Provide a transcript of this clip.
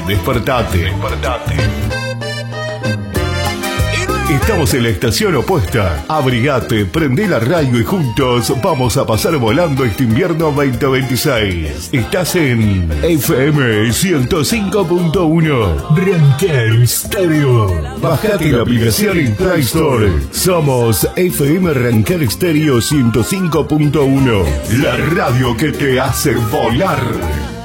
despertate. Estamos en la estación opuesta. Abrigate, prendé la radio y juntos vamos a pasar volando este invierno 2026. Estás en FM 105.1 Ranquel Stereo. Bajate la aplicación en Play Store. Somos FM Ranquel Stereo 105.1. La radio que te hace volar.